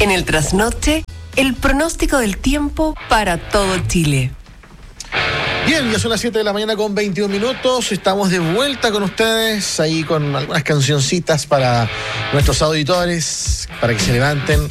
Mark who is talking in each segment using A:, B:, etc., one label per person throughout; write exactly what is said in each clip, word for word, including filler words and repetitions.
A: En el trasnoche, el pronóstico del tiempo para todo Chile.
B: Bien, ya son las siete de la mañana con veintiún minutos. Estamos de vuelta con ustedes, ahí con algunas cancioncitas para nuestros auditores, para que se levanten.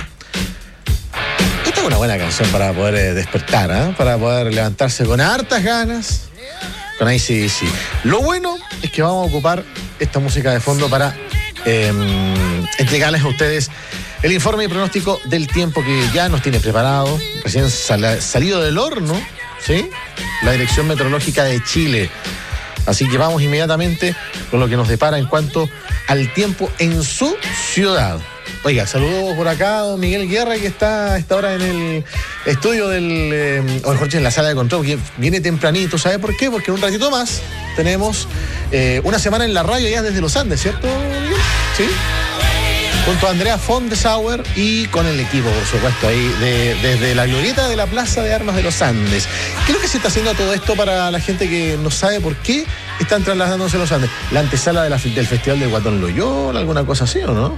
B: Esta es una buena canción para poder eh, despertar, ¿eh? Para poder levantarse con hartas ganas, con A C/D C. Lo bueno es que vamos a ocupar esta música de fondo para eh, entregarles a ustedes el informe y pronóstico del tiempo que ya nos tiene preparado, recién sal- salido del horno, ¿sí? La Dirección Meteorológica de Chile. Así que vamos inmediatamente con lo que nos depara en cuanto al tiempo en su ciudad. Oiga, saludos por acá a don Miguel Guerra, que está a esta hora en el estudio del, eh, o mejor dicho, en la sala de control, que viene tempranito. ¿Sabe por qué? Porque en un ratito más tenemos eh, una semana en la radio ya desde los Andes, ¿cierto, Miguel? Sí. Junto a Andrea Fontesauer y con el equipo, por supuesto, ahí de, desde la glorieta de la Plaza de Armas de los Andes. ¿Qué es lo que se está haciendo a todo esto para la gente que no sabe por qué están trasladándose a los Andes? ¿La antesala de la, del Festival del Guatón Loyola, alguna cosa así o no?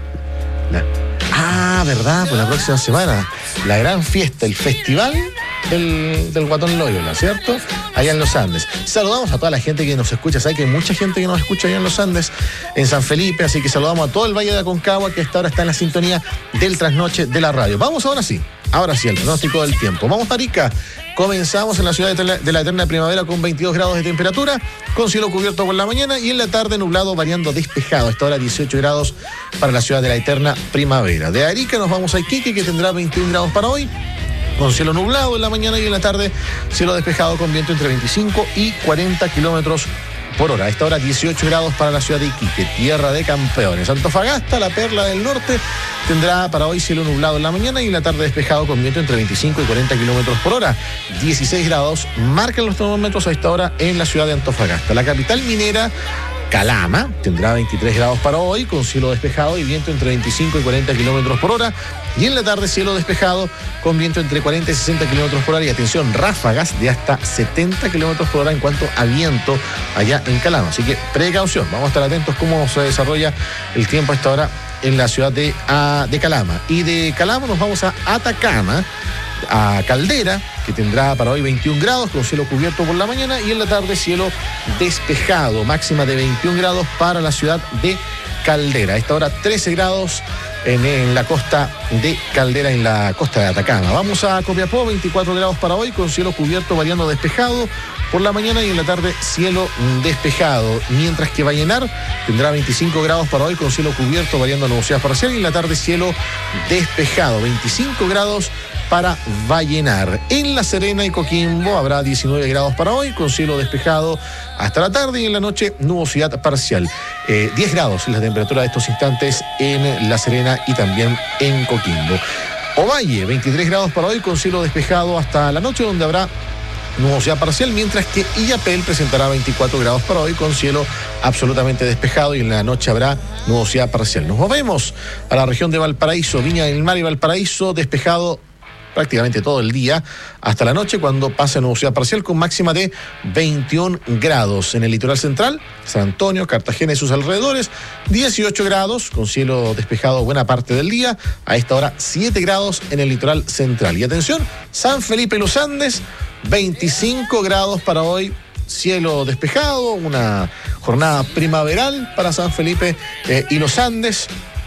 B: La, ah, verdad, pues la próxima semana, la gran fiesta, el Festival del, del Guatón Loyola, ¿cierto? Allá en los Andes. Saludamos a toda la gente que nos escucha. Sabe que hay mucha gente que nos escucha allá en los Andes, en San Felipe, así que saludamos a todo el Valle de Aconcagua, que hasta ahora está en la sintonía del trasnoche de la radio. Vamos ahora sí, ahora sí, el pronóstico del tiempo. Vamos a Arica. Comenzamos en la ciudad de la eterna primavera con veintidós grados de temperatura, con cielo cubierto por la mañana y en la tarde nublado variando despejado. Hasta ahora dieciocho grados para la ciudad de la eterna primavera. De Arica nos vamos a Iquique, que tendrá veintiún grados para hoy, con cielo nublado en la mañana y en la tarde cielo despejado con viento entre veinticinco y cuarenta kilómetros por hora. A esta hora dieciocho grados para la ciudad de Iquique, tierra de campeones. Antofagasta, la perla del norte, tendrá para hoy cielo nublado en la mañana y en la tarde despejado con viento entre veinticinco y cuarenta kilómetros por hora. dieciséis grados marcan los termómetros a esta hora en la ciudad de Antofagasta. La capital minera, Calama, tendrá veintitrés grados para hoy, con cielo despejado y viento entre veinticinco y cuarenta kilómetros por hora. Y en la tarde cielo despejado con viento entre cuarenta y sesenta kilómetros por hora. Y atención, ráfagas de hasta setenta kilómetros por hora en cuanto a viento allá en Calama. Así que precaución, vamos a estar atentos cómo se desarrolla el tiempo a esta hora en la ciudad de, uh, de Calama. Y de Calama nos vamos a Atacama, a Caldera, que tendrá para hoy veintiún grados con cielo cubierto por la mañana y en la tarde cielo despejado, máxima de veintiún grados para la ciudad de Caldera. A esta hora trece grados en, en la costa de Caldera, en la costa de Atacama. Vamos a Copiapó, veinticuatro grados para hoy con cielo cubierto variando despejado por la mañana y en la tarde cielo despejado, mientras que Vallenar tendrá veinticinco grados para hoy con cielo cubierto variando nubosidad parcial y en la tarde cielo despejado, veinticinco grados para Vallenar. En La Serena y Coquimbo habrá diecinueve grados para hoy, con cielo despejado hasta la tarde y en la noche nubosidad parcial. Eh, diez grados es la temperatura de estos instantes en La Serena y también en Coquimbo. Ovalle, veintitrés grados para hoy, con cielo despejado hasta la noche, donde habrá nubosidad parcial, mientras que Illapel presentará veinticuatro grados para hoy, con cielo absolutamente despejado y en la noche habrá nubosidad parcial. Nos movemos a la región de Valparaíso, Viña del Mar y Valparaíso, despejado prácticamente todo el día hasta la noche, cuando pasa nubosidad parcial con máxima de veintiún grados. En el litoral central, San Antonio, Cartagena y sus alrededores, dieciocho grados con cielo despejado buena parte del día. A esta hora siete grados en el litoral central. Y atención, San Felipe y los Andes, veinticinco grados para hoy, cielo despejado, una jornada primaveral para San Felipe eh, y los Andes,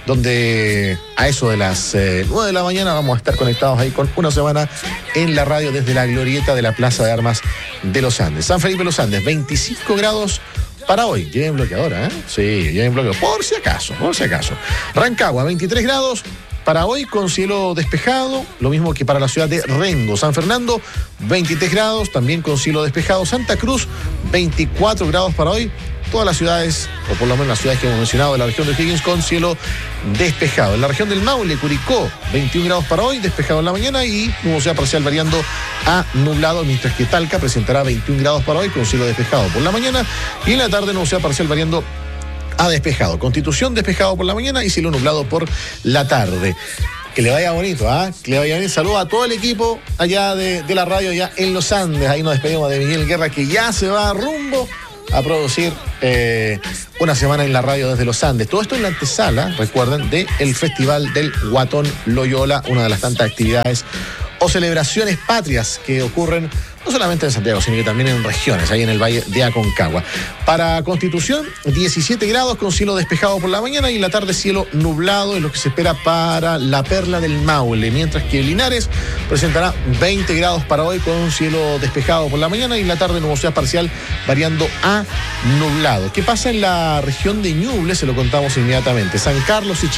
B: donde a eso de las eh, nueve de la mañana vamos a estar conectados ahí con una semana en la radio desde la glorieta de la Plaza de Armas de los Andes. San Felipe los Andes, veinticinco grados para hoy. Lleven bloqueadora, ¿eh? Sí, lleven bloqueadora, por si acaso, por si acaso. Rancagua, veintitrés grados para hoy con cielo despejado, lo mismo que para la ciudad de Rengo. San Fernando, veintitrés grados, también con cielo despejado. Santa Cruz, veinticuatro grados para hoy. Todas las ciudades, o por lo menos las ciudades que hemos mencionado de la región de Higgins, con cielo despejado. En la región del Maule, Curicó, veintiún grados para hoy, despejado en la mañana y nubosidad parcial variando a nublado, mientras que Talca presentará veintiún grados para hoy con cielo despejado por la mañana y en la tarde nubosidad parcial variando a despejado. Constitución despejado por la mañana y cielo nublado por la tarde. Que le vaya bonito, ¿ah? ¿eh? Que le vaya bien. Saludos a todo el equipo allá de, de la radio, allá en los Andes. Ahí nos despedimos de Miguel Guerra, que ya se va rumbo a producir eh, una semana en la radio desde los Andes. Todo esto en la antesala, recuerden, del Festival del Guatón Loyola, una de las tantas actividades o celebraciones patrias que ocurren no solamente en Santiago, sino que también en regiones, ahí en el Valle de Aconcagua. Para Constitución, diecisiete grados con cielo despejado por la mañana y en la tarde cielo nublado, es lo que se espera para la Perla del Maule, mientras que Linares presentará veinte grados para hoy con cielo despejado por la mañana y en la tarde nubosidad parcial variando a nublado. ¿Qué pasa en la región de Ñuble? Se lo contamos inmediatamente. San Carlos y